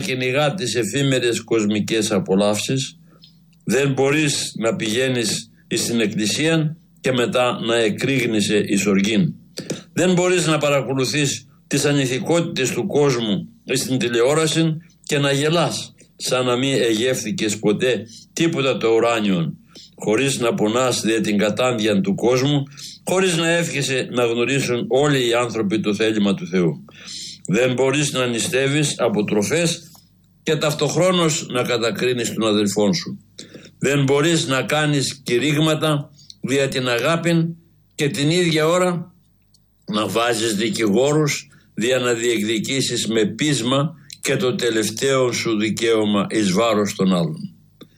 κυνηγά τις εφήμερες κοσμικές απολαύσεις, δεν μπορείς να πηγαίνεις στην εκκλησία και μετά να εκρήγνεσαι εις οργήν. Δεν μπορείς να παρακολουθείς τις ανηθικότητες του κόσμου στην τηλεόραση και να γελάς σαν να μην εγεύθηκες ποτέ τίποτα το ουράνιον, χωρίς να πονάς δια την κατάντια του κόσμου, χωρίς να εύχεσαι να γνωρίσουν όλοι οι άνθρωποι το θέλημα του Θεού. Δεν μπορείς να νηστεύεις από τροφές και ταυτοχρόνως να κατακρίνεις τον αδελφόν σου. Δεν μπορείς να κάνεις κηρύγματα δια την αγάπη και την ίδια ώρα να βάζεις δικηγόρους δια να διεκδικήσεις με πείσμα και το τελευταίο σου δικαίωμα εις βάρος των άλλων.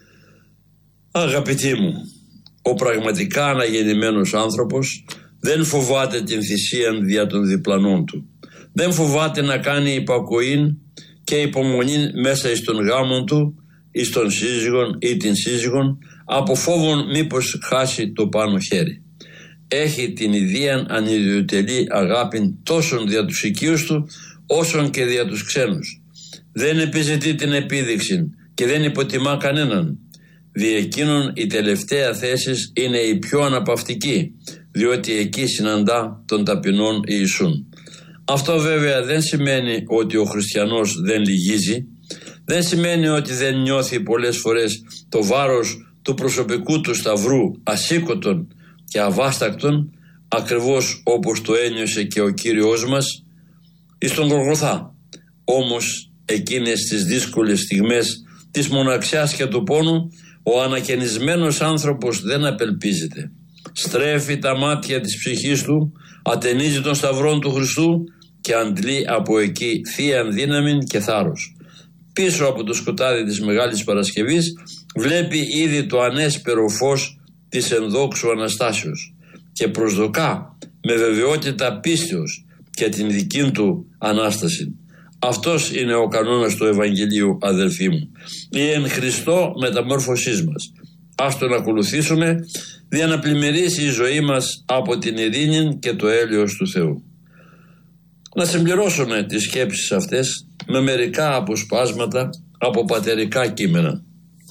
Αγαπητοί μου, ο πραγματικά αναγεννημένος άνθρωπος δεν φοβάται την θυσία δια των διπλανών του. Δεν φοβάται να κάνει υπακοή και υπομονή μέσα εις τον γάμον του, εις τον σύζυγον ή την σύζυγον, από φόβον μήπως χάσει το πάνω χέρι. Έχει την ιδίαν ανιδιοτελή αγάπη τόσον δια τους οικείους του, όσον και δια τους ξένους. Δεν επιζητεί την επίδειξη και δεν υποτιμά κανέναν. Δι' εκείνον η τελευταία θέση είναι η πιο αναπαυτική, διότι εκεί συναντά τον ταπεινόν Ιησούν. Αυτό βέβαια δεν σημαίνει ότι ο χριστιανός δεν λυγίζει, δεν σημαίνει ότι δεν νιώθει πολλές φορές το βάρος του προσωπικού του σταυρού ασήκωτον και αβάστακτον, ακριβώς όπως το ένιωσε και ο Κύριος μας εις τον Γολγοθά. Όμως εκείνες τις δύσκολες στιγμές της μοναξιάς και του πόνου, ο ανακαινισμένος άνθρωπος δεν απελπίζεται. Στρέφει τα μάτια της ψυχής του, ατενίζει τον σταυρόν του Χριστού και αντλεί από εκεί θείαν δύναμη και θάρρος. Πίσω από το σκοτάδι της Μεγάλης Παρασκευής βλέπει ήδη το ανέσπερο φως της ενδόξου Αναστάσεως και προσδοκά με βεβαιότητα πίστεως και την δική του Ανάσταση. Αυτός είναι ο κανόνας του Ευαγγελίου, αδελφοί μου. Η εν Χριστώ μεταμόρφωσής μας. Ας τον ακολουθήσουμε για να πλημμυρίσει η ζωή μας από την ειρήνη και το έλεος του Θεού. Να συμπληρώσουμε τις σκέψεις αυτές με μερικά αποσπάσματα από πατερικά κείμενα.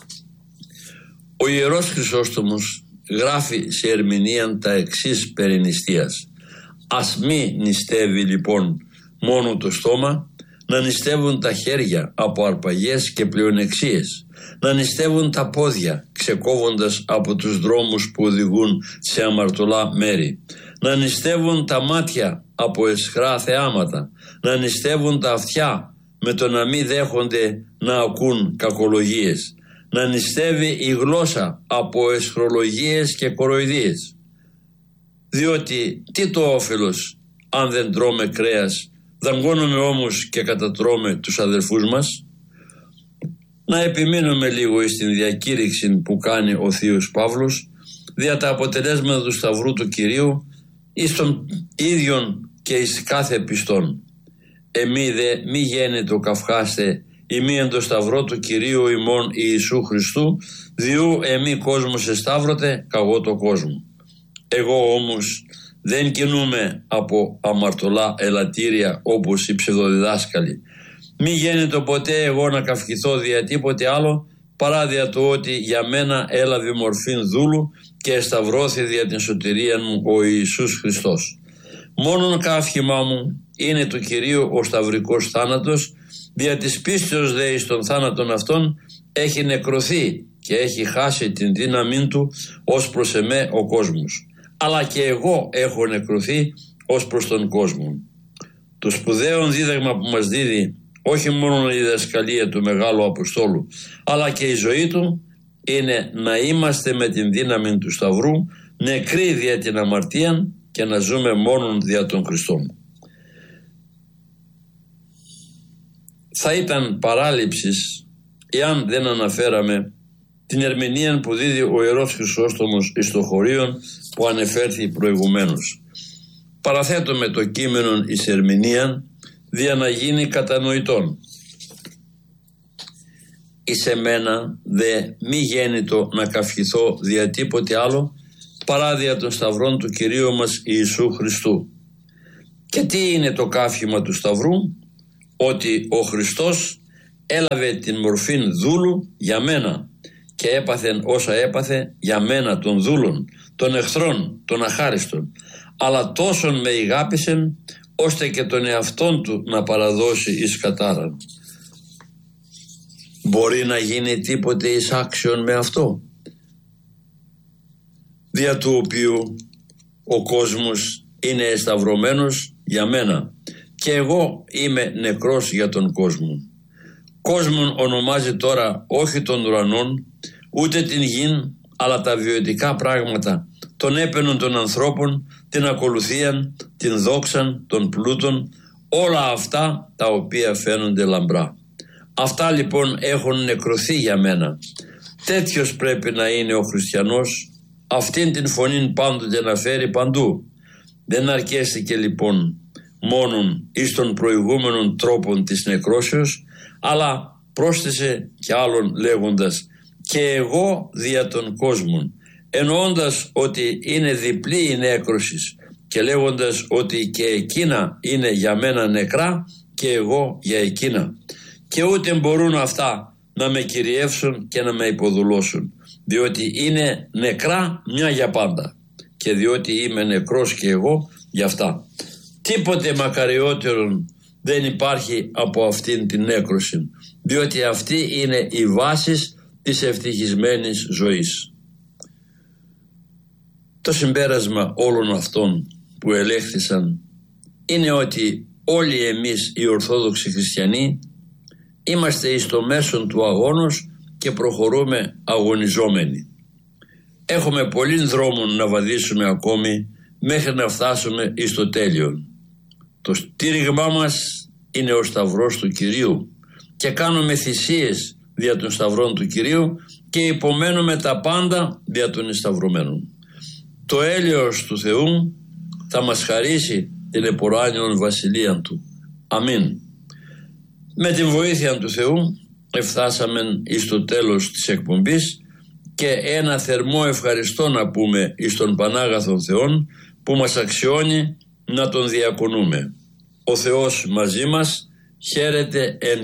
Ο Ιερός Χρυσόστομος γράφει σε ερμηνεία τα εξής περί νηστείας. Ας μη νηστεύει λοιπόν μόνο το στόμα, να νηστεύουν τα χέρια από αρπαγές και πλεονεξίες, να νηστεύουν τα πόδια ξεκόβοντας από τους δρόμους που οδηγούν σε αμαρτωλά μέρη, να νηστεύουν τα μάτια από αισχρά θεάματα, να νηστεύουν τα αυτιά με το να μην δέχονται να ακούν κακολογίες, να νηστεύει η γλώσσα από αισχρολογίες και κοροϊδίες. Διότι τι το όφελος αν δεν τρώμε κρέας, δαγκώνουμε όμως και κατατρώμε τους αδελφούς μας. Να επιμείνουμε λίγο στην διακήρυξη που κάνει ο Θείος Παύλος δια τα αποτελέσματα του Σταυρού του Κυρίου εις τον ίδιον και εις κάθε πιστόν. Εμεί δε μη γένετο καυχάστε ημί εν το Σταυρό του Κυρίου ημών Ιησού Χριστού, διού εμεί κόσμος εσταύρωτε καγώ το κόσμο. Εγώ όμως δεν κινούμαι από αμαρτωλά ελαττήρια όπως οι ψευδοδιδάσκαλοι. Μη γένετο ποτέ εγώ να καυχηθώ δια τίποτε άλλο παρά δια το ότι για μένα έλαβε μορφήν δούλου και εσταυρώθη δια την σωτηρία μου ο Ιησούς Χριστός. Μόνον καύχημά μου είναι του Κυρίου ο σταυρικός θάνατος, δια της πίστεως δε εις των θάνατων αυτών έχει νεκρωθεί και έχει χάσει την δύναμή του ως προς εμέ ο κόσμος. Αλλά και εγώ έχω νεκρωθεί ως προς τον κόσμο. Το σπουδαίο δίδαγμα που μας δίδει όχι μόνο η διδασκαλία του Μεγάλου Αποστόλου, αλλά και η ζωή του είναι να είμαστε με την δύναμη του Σταυρού νεκροί δια την αμαρτία και να ζούμε μόνον δια τον Χριστό. Θα ήταν παράληψης εάν δεν αναφέραμε την ερμηνεία που δίδει ο Ιερός Χρυσόστομος εις το χωρίον που ανεφέρθη προηγουμένως. Παραθέτουμε το κείμενο εις ερμηνεία δια να γίνει κατανοητόν. Εις εμένα δε μη γέννητο να καυχηθώ δια τίποτε άλλο παρά δια των σταυρών του Κυρίου μας Ιησού Χριστού. Και τι είναι το καύχημα του Σταυρού? Ότι ο Χριστός έλαβε την μορφήν δούλου για μένα και έπαθεν όσα έπαθε για μένα των δούλων, των εχθρών, των αχάριστων, αλλά τόσον με ηγάπησεν ώστε και τον εαυτόν του να παραδώσει εις κατάραν. Μπορεί να γίνει τίποτε εις άξιον με αυτό, δια του οποίου ο κόσμος είναι εσταυρωμένος για μένα και εγώ είμαι νεκρός για τον κόσμο. Κόσμον ονομάζει τώρα όχι των ουρανών ούτε την γην, αλλά τα βιωτικά πράγματα, τον έπαινον των ανθρώπων, την ακολουθίαν, την δόξαν, των πλούτων, όλα αυτά τα οποία φαίνονται λαμπρά. Αυτά λοιπόν έχουν νεκρωθεί για μένα. Τέτοιος πρέπει να είναι ο χριστιανός, αυτήν την φωνήν πάντοτε να φέρει παντού. Δεν αρκέστηκε λοιπόν μόνον εις των προηγούμενων τρόπων της νεκρόσεως, αλλά πρόσθεσε κι άλλον λέγοντας «και εγώ δια των κόσμων», εννοώντας ότι είναι διπλή η νέκρωσης και λέγοντας ότι και εκείνα είναι για μένα νεκρά και εγώ για εκείνα. Και ούτε μπορούν αυτά να με κυριεύσουν και να με υποδουλώσουν, διότι είναι νεκρά μια για πάντα και διότι είμαι νεκρός και εγώ για αυτά. Τίποτε μακαριότερον δεν υπάρχει από αυτήν την νέκρωση, διότι αυτή είναι η βάση της ευτυχισμένης ζωής. Το συμπέρασμα όλων αυτών που ελέγχθησαν είναι ότι όλοι εμείς οι Ορθόδοξοι Χριστιανοί είμαστε εις το μέσον του αγώνος και προχωρούμε αγωνιζόμενοι. Έχουμε πολλήν δρόμων να βαδίσουμε ακόμη μέχρι να φτάσουμε εις το τέλειον. Το στήριγμά μας είναι ο Σταυρός του Κυρίου και κάνουμε θυσίες δια των Σταυρών του Κυρίου και υπομένουμε τα πάντα δια των εσταυρωμένων. Το έλεος του Θεού θα μας χαρίσει την επουράνιον βασιλείαν Του. Αμήν. Με την βοήθεια του Θεού εφτάσαμε εις το τέλος της εκπομπής και ένα θερμό ευχαριστώ να πούμε εις τον Πανάγαθον Θεόν που μας αξιώνει να τον διακονούμε. Ο Θεός μαζί μας, χαίρετε εν